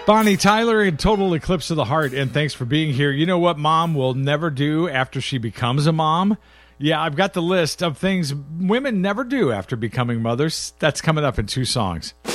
Bonnie Tyler in Total Eclipse of the Heart, and thanks for being here. You know what mom will never do after she becomes a mom? Yeah, I've got the list of things women never do after becoming mothers. That's coming up in 2 songs.